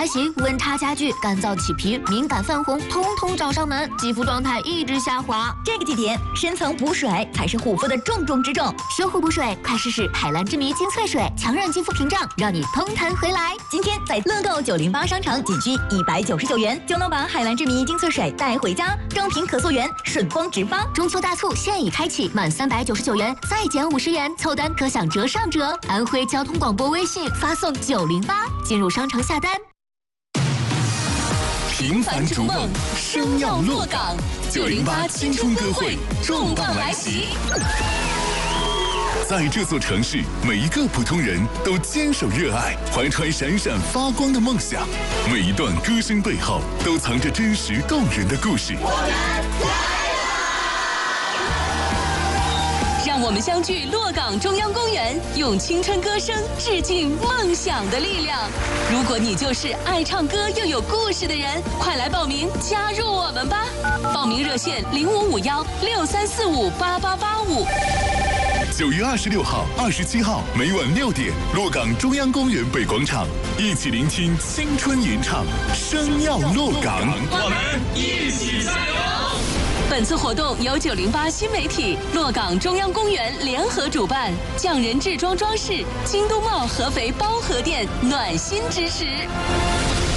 来袭、温差加剧、干燥起皮、敏感泛红，通通找上门，肌肤状态一直下滑。 这个季节，深层补水才是护肤的重中之重。 修护补水，快试试海蓝之谜精粹水，强韧肌肤屏障，让你通弹回来。 今天在乐购908商城仅需199元，就能把海蓝之谜精粹水带回家，正品可溯源，顺丰直发。 中秋大促现已开启，满399元再减50元，凑单可享折上折。安徽交通广播微信发送908，进入商城下单。 平凡逐梦，生要落岗。908青春歌会重磅来袭！在这座城市，每一个普通人都坚守热爱，怀揣闪闪发光的梦想。每一段歌声背后，都藏着真实动人的故事。 让我们相聚洛岗中央公园，用青春歌声致敬梦想的力量。如果你就是爱唱歌又有故事的人，快来报名加入我们吧！报名热线055163458885。 9月26号、27号每晚6点，洛岗中央公园北广场，一起聆听青春吟唱，生要洛岗， 我们一起加油！ 本次活动由908新媒体、洛岗中央公园联合主办，匠人制装装饰、京东茂合肥包河店暖心支持。